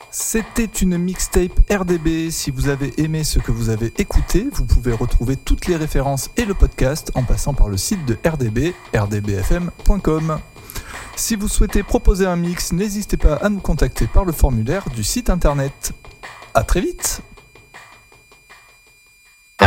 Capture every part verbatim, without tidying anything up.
C'était une mixtape R D B. Si vous avez aimé ce que vous avez écouté, vous pouvez retrouver toutes les références et le podcast en passant par le site de R D B, r d b f m point com. Si vous souhaitez proposer un mix, n'hésitez pas à nous contacter par le formulaire du site internet. À très vite. R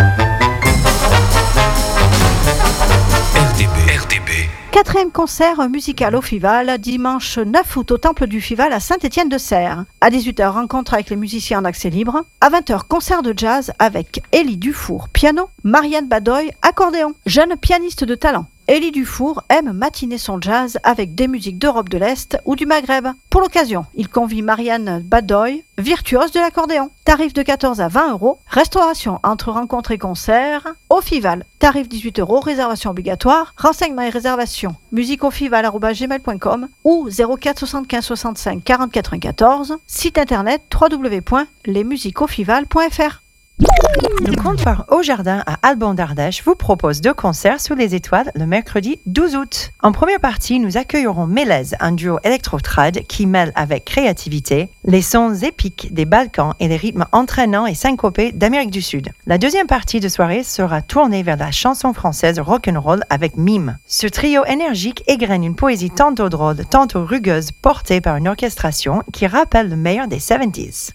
D B. R D B. Quatrième concert musical au Fival, dimanche neuf août au Temple du Fival à Saint-Étienne-de-Serres. À dix-huit heures, rencontre avec les musiciens en accès libre. À vingt heures, concert de jazz avec Élie Dufour, piano, Marianne Badoy, accordéon. Jeune pianiste de talent. Élie Dufour aime matiner son jazz avec des musiques d'Europe de l'Est ou du Maghreb. Pour l'occasion, il convie Marianne Badoy, virtuose de l'accordéon. Tarif de quatorze à vingt euros. Restauration entre rencontre et concert. Au Fival, tarif dix-huit euros, réservation obligatoire. Renseignements et réservations, musiqueaufival arobase gmail point com ou zéro quatre soixante-quinze soixante-cinq quarante quatre-vingt-quatorze. Site internet w w w point les musiques au fival point f r. Le comptoir Au Jardin à Alban d'Ardèche vous propose deux concerts sous les étoiles le mercredi douze août. En première partie, nous accueillerons Mélèze, un duo électro-trad qui mêle avec créativité les sons épiques des Balkans et les rythmes entraînants et syncopés d'Amérique du Sud. La deuxième partie de soirée sera tournée vers la chanson française rock'n'roll avec Mime. Ce trio énergique égrène une poésie tantôt drôle, tantôt rugueuse, portée par une orchestration qui rappelle le meilleur des soixante-dix.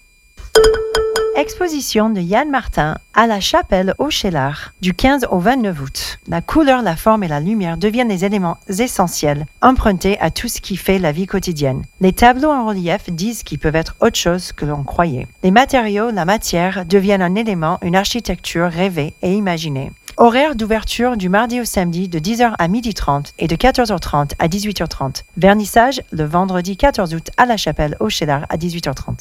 Exposition de Yann Martin à la Chapelle au Cheylard du quinze au vingt-neuf août. La couleur, la forme et la lumière deviennent des éléments essentiels, empruntés à tout ce qui fait la vie quotidienne. Les tableaux en relief disent qu'ils peuvent être autre chose que l'on croyait. Les matériaux, la matière deviennent un élément, une architecture rêvée et imaginée. Horaire d'ouverture du mardi au samedi de dix heures à midi trente et de quatorze heures trente à dix-huit heures trente. Vernissage le vendredi quatorze août à la Chapelle au Cheylard à dix-huit heures trente.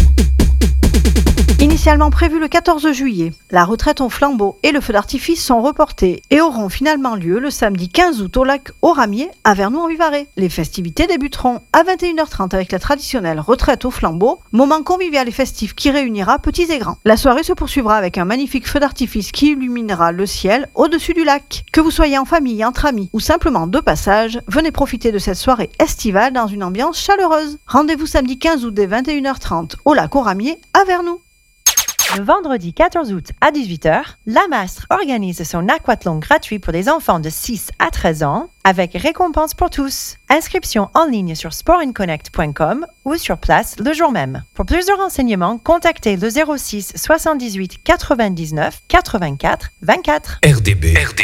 Initialement prévu le quatorze juillet, la retraite au flambeau et le feu d'artifice sont reportés et auront finalement lieu le samedi quinze août au lac Haut-Ramier à Vernoux-en-Vivarais. Les festivités débuteront à vingt et une heures trente avec la traditionnelle retraite au flambeau, moment convivial et festif qui réunira petits et grands. La soirée se poursuivra avec un magnifique feu d'artifice qui illuminera le ciel au-dessus du lac. Que vous soyez en famille, entre amis ou simplement de passage, venez profiter de cette soirée estivale dans une ambiance chaleureuse. Rendez-vous samedi quinze août dès vingt et une heures trente au lac Haut-Ramier à Vernoux. Le vendredi quatorze août à dix-huit heures, la Mastre organise son aquathlon gratuit pour les enfants de six à treize ans avec récompense pour tous. Inscription en ligne sur sport in connect point com ou sur place le jour même. Pour plus de renseignements, contactez le zéro six soixante-dix-huit quatre-vingt-dix-neuf quatre-vingt-quatre vingt-quatre. R D B. R D B.